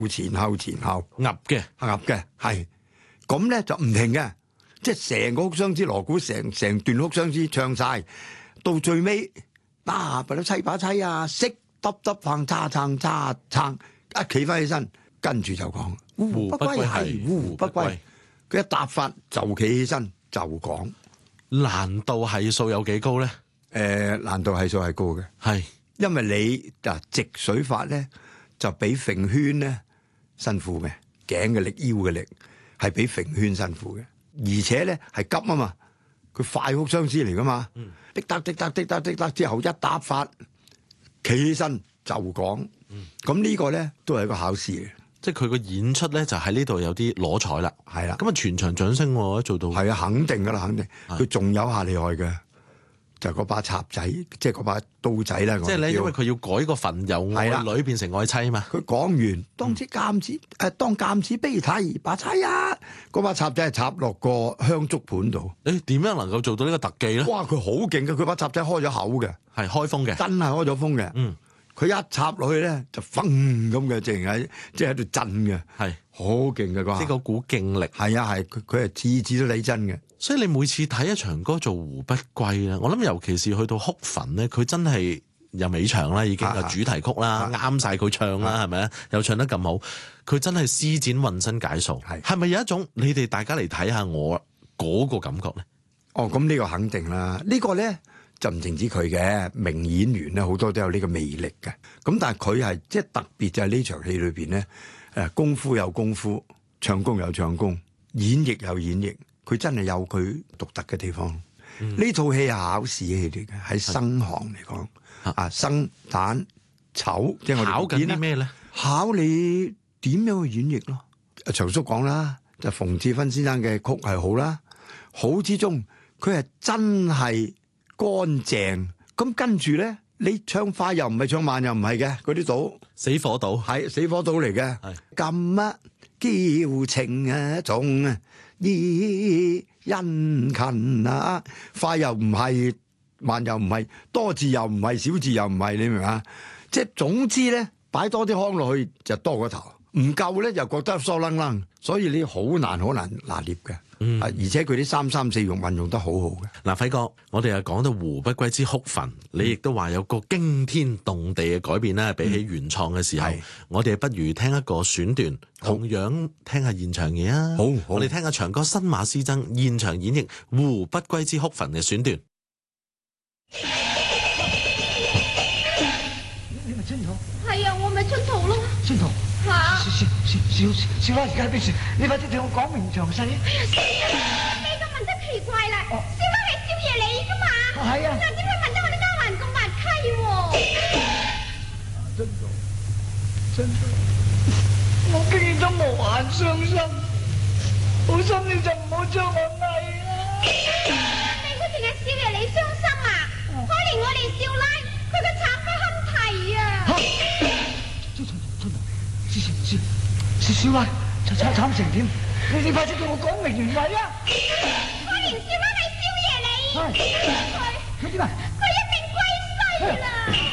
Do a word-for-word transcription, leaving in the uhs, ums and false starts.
前後前後噏嘅噏嘅係，咁咧就唔停嘅，即係成個哭相思鑼鼓成成段哭相思唱晒，到最尾啊把妻把妻啊，識耷耷撐叉撐叉撐，一企翻起身，跟住就講胡不歸係胡不歸，佢一答法就企起身就講。 難度係數有幾高咧？ 誒、呃，難度係數係高嘅，係因為你嗱直水法咧就比揈圈咧辛苦嘅，頸嘅力腰嘅力係比揈圈辛苦嘅，而且咧係急啊嘛，佢快哭相思嚟噶嘛，滴答滴答滴答滴答之後一答法企起身就講，咁、嗯、呢個咧都係一個考試嘅， 即係佢個演出咧就喺呢度有啲攞彩啦， 係啦， 咁啊全場掌聲喎，做到係啊，肯定噶啦，肯定，佢仲有下厲害嘅。就嗰把插仔，即係嗰把刀仔啦。 即係咧，因為佢要改個墳由愛女變成愛妻嘛。 佢講完，當此鑑子誒、嗯，當鑑子悲啼，把妻啊，嗰把插仔係插落個香燭盤度。 誒點樣能夠做到呢個特技咧？ 哇！佢好勁嘅，佢把插仔開咗口嘅， 係開封嘅， 真係開咗封嘅。嗯，佢一插落去咧，就砰咁嘅，淨係即係喺度震嘅，係好勁嘅。 即係嗰股勁力。 係啊，係佢佢係次次都理真嘅。 所以你每次睇一場歌做《胡不歸》咧，我諗尤其是去到哭墳咧，佢真係有尾場啦，已經有主題曲啦，啱晒佢唱啦，係咪啊？又唱得咁好，佢真係施展渾身解數。係係咪有一種你哋大家嚟睇下我嗰個感覺咧？ 哦，咁呢個肯定啦。呢個咧就唔淨止佢嘅名演員咧，好多都有呢個魅力嘅。咁但係佢係即係特別就係呢場戲裏邊咧，誒功夫有功夫，唱功有唱功，演繹有演繹。佢真係有佢獨特嘅地方。呢套戲係考試戲嚟嘅，喺生行嚟講啊，生旦丑，即係我哋考緊啲咩咧？ 考你點樣去演繹咯？阿長叔講啦，就馮志芬先生嘅曲係好啦，好之中佢係真係乾淨。咁跟住咧，你唱快又唔係，唱慢又唔係嘅，嗰啲島死火島係死火島嚟嘅。咁乜矯情啊種啊！依殷勤啊，快又唔係，慢又唔係，多字又唔係，少字又唔係，你明唔明啊？即係總之咧，擺多啲腔落去就多過頭，唔夠咧就覺得疏楞楞，所以你好難好難拿捏嘅。嗯，而且佢啲三三四用運用得好好嘅。 嗱，輝哥，我哋又講到《胡不歸之哭墳》，你亦都話有個驚天動地嘅改變啦，比起原創嘅時候，嗯、我哋不如聽一個選段，同樣聽下現場嘢啊！好，好我哋聽下長歌新馬師曾現場演繹《胡不歸之哭墳》嘅選段。 你咪春桃？ 係啊，我咪春桃咯。 春桃。 嚇！ 少少少少少啦，而家喺邊處？你快啲同我講明詳細。 哎呀，死啦！你咁問得奇怪啦。少媽係少爺你噶嘛？ 係啊。 但點解問得我啲丫鬟咁滑稽喎？ 春桃，春桃，我經歷咗無限傷心，好心你就唔好將我嗌啦。 你估淨係少爺你傷心啊？可憐我哋少奶，佢個慘不堪提啊！ 少少啊，就慘慘成點？你你快啲叫我講明原委啊！ 可憐少媽係少爺你，佢佢佢點啊？ 佢一定歸西啦！